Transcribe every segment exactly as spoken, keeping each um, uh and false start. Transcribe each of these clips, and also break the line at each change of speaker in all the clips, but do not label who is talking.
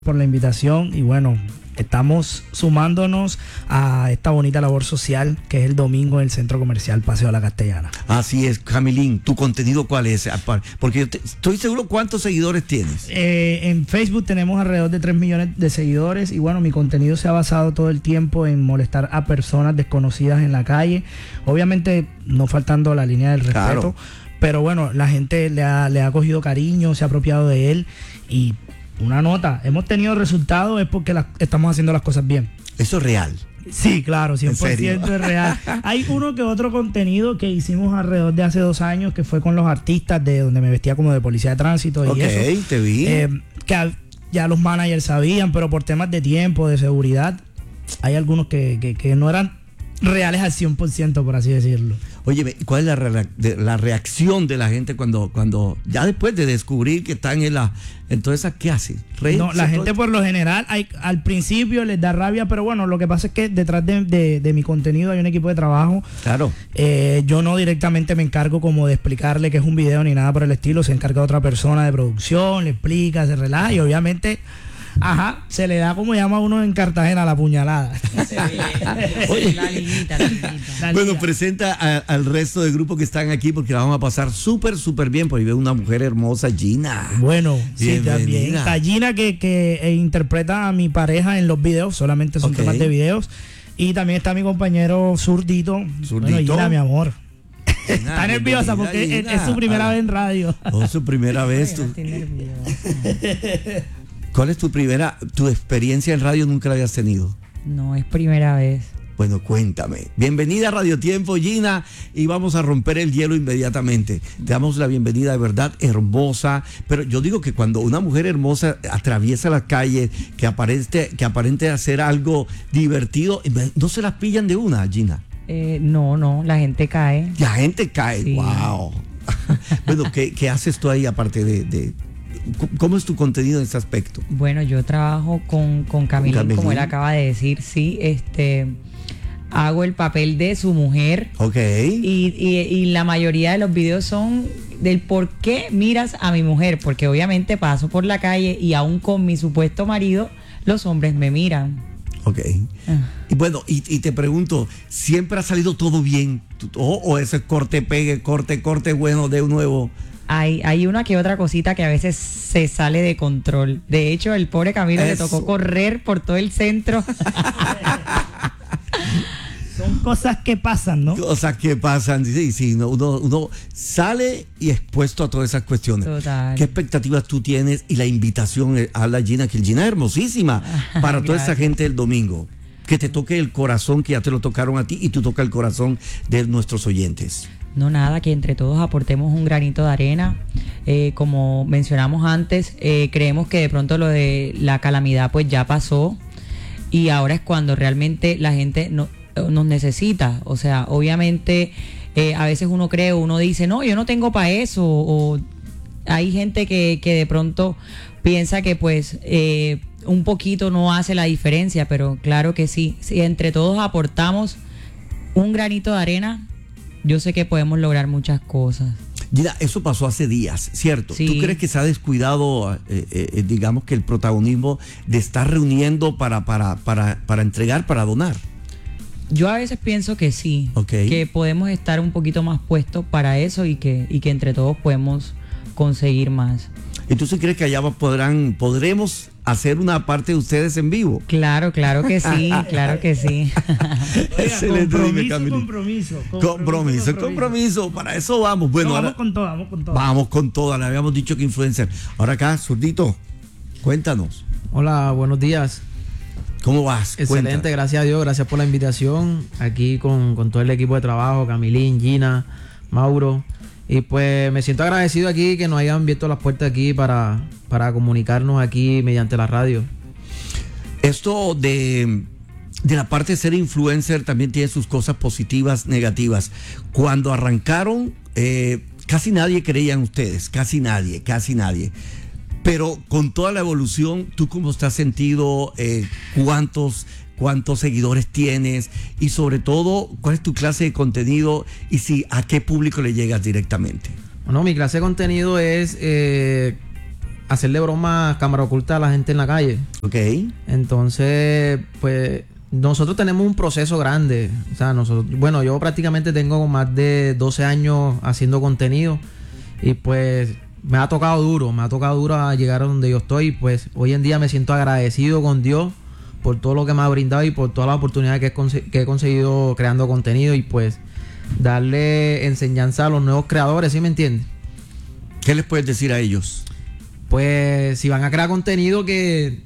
por la invitación y bueno, estamos sumándonos a esta bonita labor social que es el domingo en el Centro Comercial Paseo de la Castellana.
Así es, Camilín, ¿tu contenido cuál es? Porque yo te, estoy seguro, ¿cuántos seguidores tienes?
Eh, en Facebook tenemos alrededor de tres millones de seguidores y bueno, mi contenido se ha basado todo el tiempo en molestar a personas desconocidas en la calle, obviamente no faltando la línea del respeto, claro. Pero bueno, la gente le ha, le ha cogido cariño, se ha apropiado de él y una nota, hemos tenido resultados es porque la, estamos haciendo las cosas bien.
Eso es real.
Sí, claro, cien por ciento es real. Hay uno que otro contenido que hicimos alrededor de hace dos años que fue con los artistas de donde me vestía como de policía de tránsito y
okay,
eso.
Ok, te vi.
Eh, que ya los managers sabían, pero por temas de tiempo, de seguridad, hay algunos que, que, que no eran reales al cien por ciento, por así decirlo.
Oye, ¿cuál es la, re de, la reacción de la gente cuando, cuando ya después de descubrir que están en la... Entonces, ¿qué hace?
No, la gente por lo general hay, al principio les da rabia, pero bueno, lo que pasa es que detrás de, de, de mi contenido hay un equipo de trabajo.
Claro.
Eh, yo no directamente me encargo como de explicarle que es un video ni nada por el estilo, se encarga otra persona de producción, le explica, se relaja y obviamente... Ajá, se le da como llama uno en Cartagena la puñalada.
Oye,
la liguita, la liguita.
La bueno, liga. Presenta a, al resto del grupo que están aquí porque la vamos a pasar súper, súper bien. Por ahí veo una mujer hermosa, Gina.
Bueno, sí, también. Está Gina que, que eh, interpreta a mi pareja en los videos, solamente son okay. temas de videos. Y también está mi compañero Zurdito.
Zurdito.
Bueno, Gina, mi amor. Está nerviosa porque es, es su primera ah, vez en radio.
Oh, su primera vez.
Ay, estoy nerviosa.
¿Cuál es tu primera, tu experiencia en radio? Nunca la habías tenido.
No, es primera vez.
Bueno, cuéntame. Bienvenida a Radio Tiempo, Gina, y vamos a romper el hielo inmediatamente. Te damos la bienvenida, de verdad, hermosa. Pero yo digo que cuando una mujer hermosa atraviesa las calles, que aparente, que aparente hacer algo divertido, ¿no se las pillan de una, Gina?
Eh, no, no, la gente cae.
La gente cae,
sí.
Wow. Bueno, ¿qué, qué haces tú ahí aparte de... de ¿Cómo es tu contenido en ese aspecto?
Bueno, yo trabajo con, con Camilín, ¿Con Camilín? Como él acaba de decir, sí, este, hago el papel de su mujer.
Ok.
Y, y, y la mayoría de los videos son del por qué miras a mi mujer, porque obviamente paso por la calle y aún con mi supuesto marido, los hombres me miran.
Ok. Ah. Y bueno, y, y te pregunto, ¿siempre ha salido todo bien? ¿O, o ese corte, pegue, corte, corte bueno de nuevo?
Hay, hay una que otra cosita que a veces se sale de control. De hecho, el pobre Camilo Eso. le tocó correr por todo el centro.
Son cosas que pasan, ¿no?
Cosas que pasan, sí, sí. Uno, uno sale y expuesto a todas esas cuestiones.
Total.
¿Qué expectativas tú tienes? Y la invitación a la Gina, que el Gina es hermosísima, para toda esa gente el domingo. Que te toque el corazón, que ya te lo tocaron a ti, y tú tocas el corazón de nuestros oyentes.
No, nada, que entre todos aportemos un granito de arena. Eh, como mencionamos antes, eh, creemos que de pronto lo de la calamidad pues ya pasó y ahora es cuando realmente la gente no, nos necesita. O sea, obviamente eh, a veces uno cree, uno dice, no, yo no tengo para eso. O hay gente que, que de pronto piensa que pues eh, un poquito no hace la diferencia, pero claro que sí. Si entre todos aportamos un granito de arena, yo sé que podemos lograr muchas cosas.
Gina, eso pasó hace días, ¿cierto?
Sí.
¿Tú crees que se ha descuidado, eh, eh, digamos, que el protagonismo de estar reuniendo para, para, para, para entregar, para donar?
Yo a veces pienso que sí,
okay.
que podemos estar un poquito más puestos para eso y que, y que entre todos podemos conseguir más.
¿Entonces crees que allá podrán, podremos hacer una parte de ustedes en vivo?
Claro, claro que sí, claro que sí.
Oiga,
Excelente,
compromiso,
dime,
compromiso, compromiso,
compromiso, compromiso, compromiso, para eso vamos. Bueno,
no,
ahora,
vamos con todo, vamos con todo.
Vamos con todo, le habíamos dicho que influencer. Ahora acá, Zurdito, cuéntanos.
Hola, buenos días.
¿Cómo vas?
Excelente,
Cuenta.
Gracias a Dios, gracias por la invitación. Aquí con, con todo el equipo de trabajo, Camilín, Gina, Mauro. Y pues me siento agradecido aquí que nos hayan abierto las puertas aquí para, para comunicarnos aquí mediante la radio.
Esto de, de la parte de ser influencer también tiene sus cosas positivas, negativas. Cuando arrancaron, eh, casi nadie creía en ustedes, casi nadie, casi nadie. Pero con toda la evolución, ¿tú cómo te has sentido? Eh, ¿Cuántos... ¿Cuántos seguidores tienes? Y sobre todo, ¿cuál es tu clase de contenido? Y si a qué público le llegas directamente.
Bueno, mi clase de contenido es eh, hacerle bromas cámara oculta a la gente en la calle.
Ok.
Entonces, pues nosotros tenemos un proceso grande. O sea, nosotros, bueno, yo prácticamente tengo más de doce años haciendo contenido y pues me ha tocado duro, me ha tocado duro a llegar a donde yo estoy. Pues hoy en día me siento agradecido con Dios por todo lo que me ha brindado y por todas las oportunidades que he, conse- que he conseguido creando contenido y pues darle enseñanza a los nuevos creadores, ¿sí me entiendes?
¿Qué les puedes decir a ellos?
Pues si van a crear contenido que,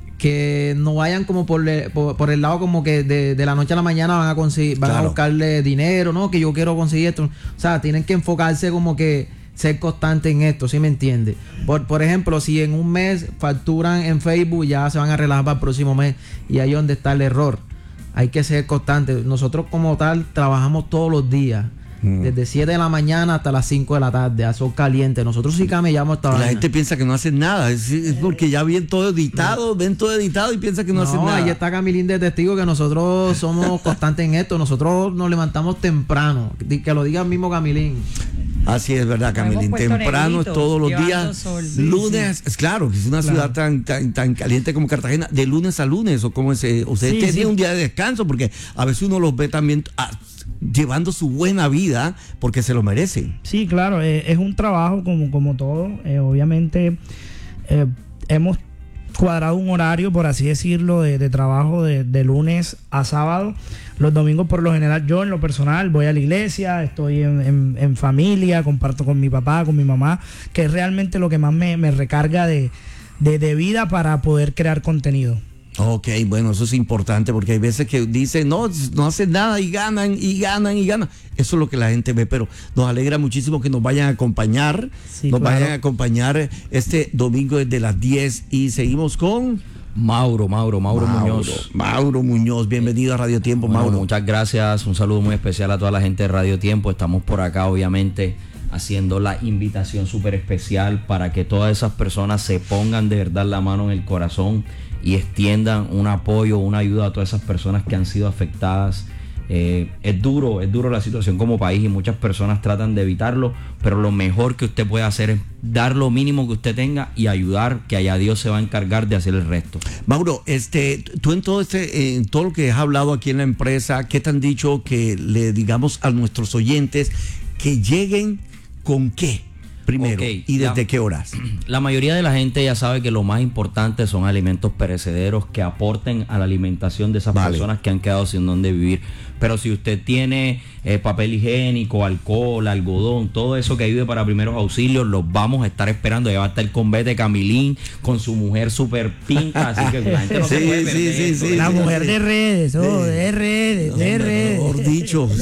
que no vayan como por, le- por, por el lado como que de, de la noche a la mañana van a conseguir, van
Claro.
a buscarle dinero, ¿no? Que yo quiero conseguir esto. O sea, tienen que enfocarse como que ser constante en esto, ¿sí me entiende? Por, por ejemplo, si en un mes facturan en Facebook, ya se van a relajar para el próximo mes y ahí es donde está el error. Hay que ser constante. Nosotros como tal trabajamos todos los días. Mm. Desde siete de la mañana hasta las cinco de la tarde, a sol caliente. Nosotros sí camellamos esta
La
vaina.
gente piensa que no hacen nada. Es, es porque ya ven todo editado, ven todo editado y piensan que no,
No,
hacen nada.
ahí está Camilín de testigo que nosotros somos constantes en esto. Nosotros nos levantamos temprano. Que lo diga el mismo Camilín.
Así es verdad, Camilín. Temprano es todos los días. Sol. Lunes, sí, sí. Es claro que es una claro. ciudad tan, tan tan caliente como Cartagena, de lunes a lunes, o como ese, ustedes sí, tienen sí. un día de descanso, porque a veces uno los ve también a, llevando su buena vida porque se lo merecen.
Sí, claro, eh, es un trabajo como, como todo. Eh, obviamente eh, hemos cuadrado un horario, por así decirlo, de, de trabajo de, de lunes a sábado. Los domingos, por lo general, yo en lo personal voy a la iglesia, estoy en, en, en familia, comparto con mi papá, con mi mamá, que es realmente lo que más me, me recarga de, de, de vida para poder crear contenido.
Ok, bueno, eso es importante porque hay veces que dicen, no, no hacen nada y ganan y ganan y ganan. Eso es lo que la gente ve, pero nos alegra muchísimo que nos vayan a acompañar, sí, nos claro. vayan a acompañar este domingo desde las diez y seguimos con...
Mauro, Mauro, Mauro, Mauro Muñoz.
Mauro Muñoz, bienvenido a Radio Tiempo,
bueno,
Mauro.
Muchas gracias, un saludo muy especial a toda la gente de Radio Tiempo. Estamos por acá, obviamente, haciendo la invitación súper especial para que todas esas personas se pongan de verdad la mano en el corazón y extiendan un apoyo, una ayuda a todas esas personas que han sido afectadas. Eh, es duro, es duro la situación como país y muchas personas tratan de evitarlo, pero lo mejor que usted puede hacer es dar lo mínimo que usted tenga y ayudar, que allá Dios se va a encargar de hacer el resto.
Mauro, este, tú en todo este, en todo lo que has hablado aquí en la empresa, ¿qué te han dicho que le digamos a nuestros oyentes que lleguen con qué? Primero, okay, ¿y desde la, qué horas?
La mayoría de la gente ya sabe que lo más importante son alimentos perecederos que aporten a la alimentación de esas vale. personas que han quedado sin dónde vivir. Pero si usted tiene eh, papel higiénico, alcohol, algodón, todo eso que ayude para primeros auxilios, los vamos a estar esperando. Ya va a estar el Convete Camilín con su mujer super pinta, así que la gente no
sí,
se puede
sí, sí, sí,
La
sí,
mujer
sí.
de redes, oh,
sí.
de redes, de
no,
redes.
Mejor dicho,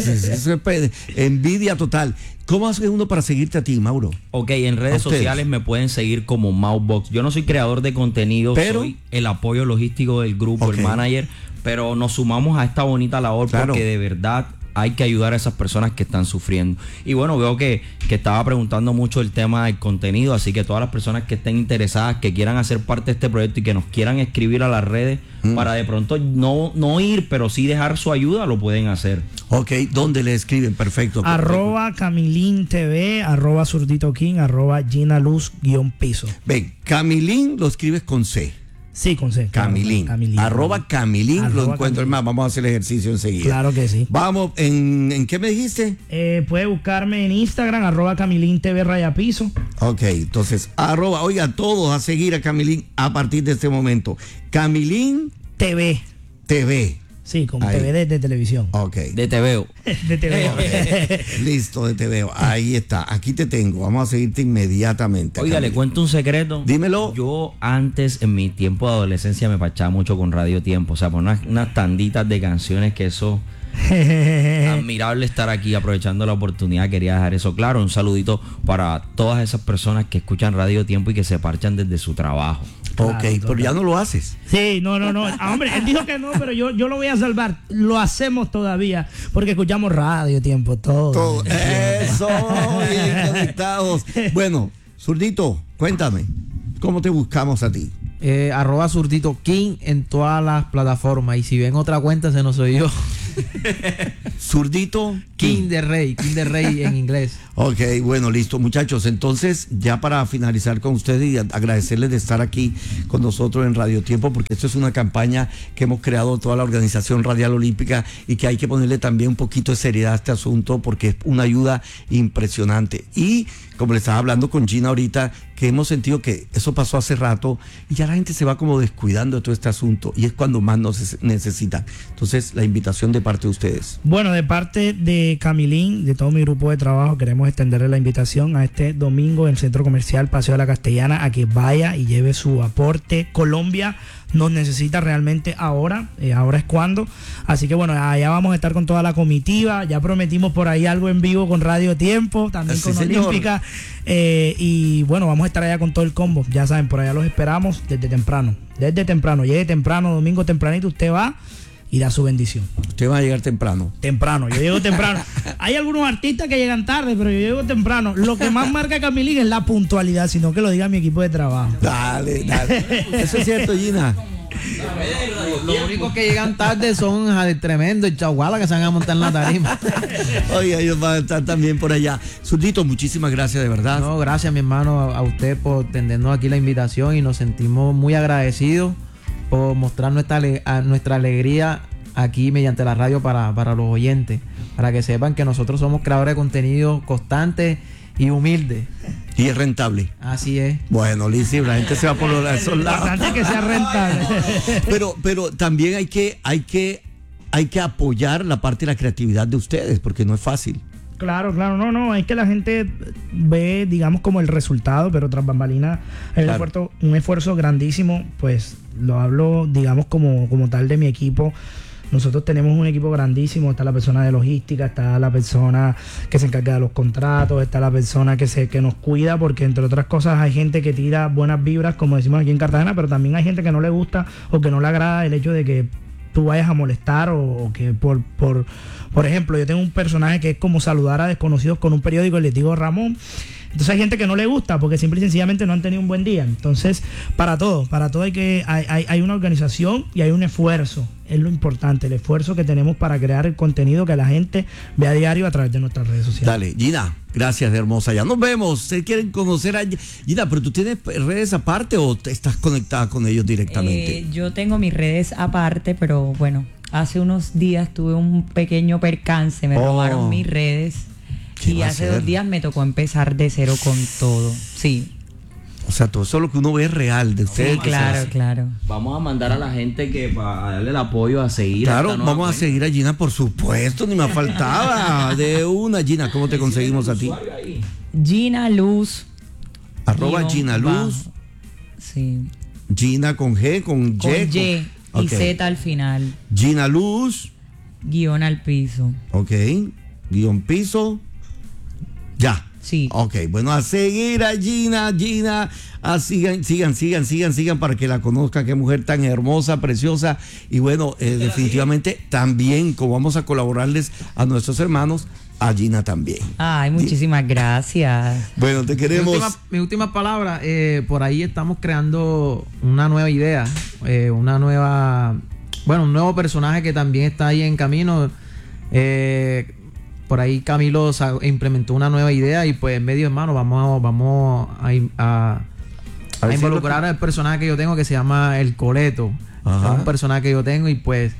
envidia total. ¿Cómo hace uno para seguirte a ti, Mauro?
Ok, en redes sociales me pueden seguir como Maubox. Yo no soy creador de contenido, pero soy el apoyo logístico del grupo, okay. el manager, pero nos sumamos a esta bonita labor claro. porque de verdad hay que ayudar a esas personas que están sufriendo. Y bueno, veo que, que estaba preguntando mucho el tema del contenido, así que todas las personas que estén interesadas, que quieran hacer parte de este proyecto y que nos quieran escribir a las redes mm. para de pronto no, no ir, pero sí dejar su ayuda, lo pueden hacer.
Ok, ¿dónde le escriben? Perfecto.
Arroba Camilín T V, arroba Zurdito King, arroba Gina Luz guión piso.
Ven, Camilín lo escribes con C.
Sí, con C.
Camilín. Camilín. Arroba Camilín arroba lo encuentro. Más, vamos a hacer el ejercicio enseguida.
Claro que sí.
Vamos, ¿en, ¿en qué me dijiste?
Eh, puede buscarme en Instagram, arroba Camilín T V raya piso.
Ok, entonces, arroba, oiga, todos a seguir a Camilín a partir de este momento. Camilín
T V.
T V.
Sí, con Ahí. T V de, de televisión.
Ok.
De T V.
De T V.
Okay. Listo, de T V. Ahí está. Aquí te tengo. Vamos a seguirte inmediatamente.
Oiga, le cuento un secreto.
Dímelo.
Yo antes, en mi tiempo de adolescencia, me pachaba mucho con Radio Tiempo. O sea, por unas, unas tanditas de canciones que eso... admirable estar aquí aprovechando la oportunidad. Quería dejar eso claro. Un saludito para todas esas personas que escuchan Radio Tiempo y que se parchan desde su trabajo.
Ok, claro, pero ya no lo haces.
Sí, no, no, no. Ah, hombre, él dijo que no, pero yo, yo lo voy a salvar. Lo hacemos todavía porque escuchamos Radio Tiempo todo.
Todo. Eso, bien conectados. Bueno, Zurdito, cuéntame, ¿cómo te buscamos a ti?
Eh, arroba Zurdito King en todas las plataformas. Y si ven otra cuenta, ese no soy yo.
Zurdito
King de Rey, King de Rey en inglés.
Ok, bueno, listo, muchachos. Entonces, ya para finalizar con ustedes y agradecerles de estar aquí con nosotros en Radio Tiempo, porque esto es una campaña que hemos creado toda la Organización Radial Olímpica y que hay que ponerle también un poquito de seriedad a este asunto porque es una ayuda impresionante. Y como le estaba hablando con Gina ahorita, que hemos sentido que eso pasó hace rato y ya la gente se va como descuidando de todo este asunto y es cuando más nos necesitan. Entonces, la invitación de parte de ustedes.
Bueno, de parte de Camilín, de todo mi grupo de trabajo, queremos extenderle la invitación a este domingo en el Centro Comercial Paseo de la Castellana a que vaya y lleve su aporte. Colombia nos necesita realmente ahora, eh, ahora es cuando. Así que bueno, allá vamos a estar con toda la comitiva. Ya prometimos por ahí algo en vivo con Radio Tiempo, también
Sí,
con
señor.
Olímpica. Eh, y bueno, vamos a estar allá con todo el combo. Ya saben, por allá los esperamos desde temprano. Desde temprano, llegue temprano, domingo tempranito, usted va y da su bendición.
Usted va a llegar temprano.
Temprano, yo llego temprano. Hay algunos artistas que llegan tarde, pero yo llego temprano. Lo que más marca Camilín es la puntualidad, sino que lo diga mi equipo de trabajo.
Dale, dale. Eso es cierto, Gina.
Los únicos que llegan tarde son Javier Tremendo y Chaguala, que se van a montar en la tarima.
Oye, ellos van a estar también por allá. Zurdito, muchísimas gracias, de verdad.
No, gracias, mi hermano, a, a usted por tendernos aquí la invitación y nos sentimos muy agradecidos por mostrar nuestra, ale- a nuestra alegría aquí mediante la radio para, para los oyentes, para que sepan que nosotros somos creadores de contenido constantes y humildes.
Y es rentable.
Así es.
Bueno, Lizzy, la gente se va por los esos lados.
Bastante que sea rentable.
Pero, pero también hay que, hay que, hay que apoyar la parte de la creatividad de ustedes, porque no es fácil.
Claro, claro, no, no, es que la gente ve, digamos, como el resultado, pero tras bambalinas hay un,
Claro.
esfuerzo, un esfuerzo grandísimo, pues lo hablo, digamos, como, como tal de mi equipo. Nosotros tenemos un equipo grandísimo, está la persona de logística, está la persona que se encarga de los contratos, está la persona que se que nos cuida, porque entre otras cosas hay gente que tira buenas vibras, como decimos aquí en Cartagena, pero también hay gente que no le gusta o que no le agrada el hecho de que tú vayas a molestar o, o que por, por, por ejemplo, yo tengo un personaje que es como saludar a desconocidos con un periódico y les digo Ramón. Entonces hay gente que no le gusta porque simple y sencillamente no han tenido un buen día. Entonces, para todo, para todo hay que hay, hay, hay una organización y hay un esfuerzo. Es lo importante, el esfuerzo que tenemos para crear el contenido que la gente ve a diario a través de nuestras redes sociales.
Dale, Gina, gracias, hermosa. Ya nos vemos. ¿Ustedes quieren conocer a Gina? ¿Pero tú tienes redes aparte o te estás conectada con ellos directamente?
Eh, yo tengo mis redes aparte, pero bueno, hace unos días tuve un pequeño percance, me
Oh.
robaron mis redes.
¿Qué
Y
va a
hace
hacer?
dos días me tocó empezar de cero con todo. Sí,
O sea, todo eso lo que uno ve es real de ustedes.
sí,
que
claro,
se hace.
claro.
Vamos a mandar a la gente que para darle el apoyo a seguir.
Claro,
esta nueva
vamos a
cuenta.
seguir a Gina, por supuesto, ni me faltaba. De una, Gina, ¿cómo te conseguimos a ti?
Gina Luz.
Arroba
guión
Gina Luz,
bajo. Sí.
Gina con G, con Y.
Con Y y
Ok.
Z al final.
Gina Luz,
Guión al piso.
ok, guión piso, ya.
Sí.
Ok, bueno, a seguir a Gina, Gina, a sigan, sigan, sigan, sigan, sigan para que la conozcan, qué mujer tan hermosa, preciosa. Y bueno, eh, definitivamente también, como vamos a colaborarles a nuestros hermanos, a Gina también.
Ay, muchísimas gracias.
Bueno, te
Mi
queremos.
última, mi última palabra, eh, por ahí estamos creando una nueva idea, eh, una nueva, bueno, un nuevo personaje que también está ahí en camino. Eh, por ahí Camilo sa- implementó una nueva idea y pues medio hermano vamos, a- vamos a, a,
A
a
ver si
involucrar al personaje que yo tengo que se llama El Coleto.
Ajá.
Es un personaje que yo tengo y pues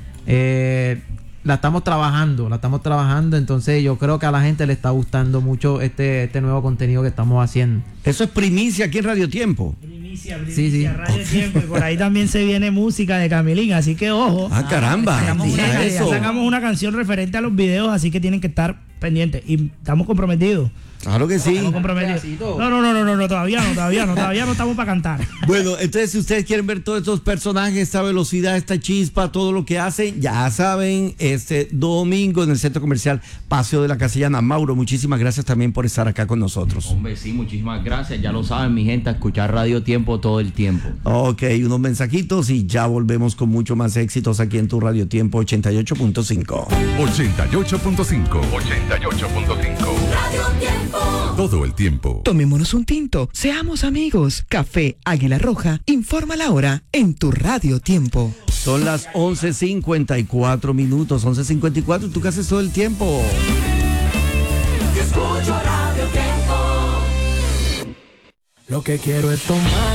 eh, la estamos trabajando, la estamos trabajando, entonces yo creo que a la gente le está gustando mucho este, este nuevo contenido que estamos haciendo.
Eso es primicia aquí en Radio Tiempo.
Primicia,
Sí, sí.
Radio Tiempo, y por ahí también se viene música de Camilín, así que ojo.
Ah, caramba.
Sacamos
diga
una, ya
eso.
sacamos una canción referente a los videos, así que tienen que estar pendientes. Y estamos comprometidos.
Claro que sí.
Estamos comprometidos.
pedacito.
No, no, no, no, no, no, todavía no, todavía no, todavía no estamos para cantar.
Bueno, entonces si ustedes quieren ver todos estos personajes, esta velocidad, esta chispa, todo lo que hacen, ya saben, este domingo en el Centro Comercial Paseo de la Castellana. Mauro, muchísimas gracias también por estar acá con nosotros.
Hombre, sí, muchísimas gracias. Ya lo saben, mi gente, a escuchar Radio Tiempo todo el tiempo.
Ok, unos mensajitos y ya volvemos con mucho más éxitos aquí en tu Radio Tiempo ochenta y ocho punto cinco.
ochenta y ocho punto cinco. ochenta y ocho punto cinco.
Radio Tiempo.
Todo el tiempo.
Tomémonos un tinto, seamos amigos. Café Águila Roja informa la hora en tu Radio Tiempo.
Son las once cincuenta y cuatro minutos, once cincuenta y cuatro. ¿Tú qué haces todo el tiempo?
Escucho Radio Tiempo.
Lo que quiero es tomar